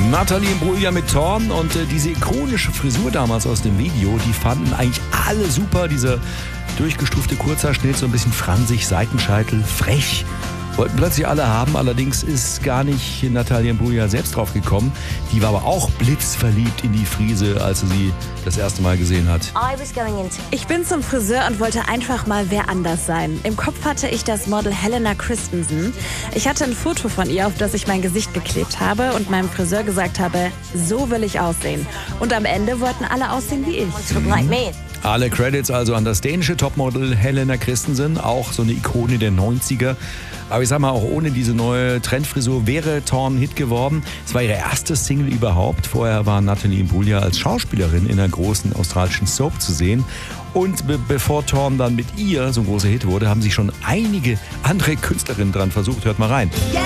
Natalie Imbruglia mit Thorn und diese ikonische Frisur damals aus dem Video, die fanden eigentlich alle super. Dieser durchgestufte Kurzhaarschnitt, so ein bisschen fransig, Seitenscheitel, frech. Wollten plötzlich alle haben, allerdings ist gar nicht Natalie Imbruglia selbst drauf gekommen. Die war aber auch blitzverliebt in die Frise, als sie sie das erste Mal gesehen hat. Ich bin zum Friseur und wollte einfach mal wer anders sein. Im Kopf hatte ich das Model Helena Christensen. Ich hatte ein Foto von ihr, auf das ich mein Gesicht geklebt habe und meinem Friseur gesagt habe, so will ich aussehen. Und am Ende wollten alle aussehen wie ich. Alle Credits also an das dänische Topmodel Helena Christensen, auch so eine Ikone der 90er. Aber ich sag mal, auch ohne diese neue Trendfrisur wäre Thorn ein Hit geworden. Es war ihre erste Single überhaupt. Vorher war Natalie Imbruglia als Schauspielerin in einer großen australischen Soap zu sehen. Und bevor Thorn dann mit ihr so ein großer Hit wurde, haben sich schon einige andere Künstlerinnen dran versucht. Hört mal rein.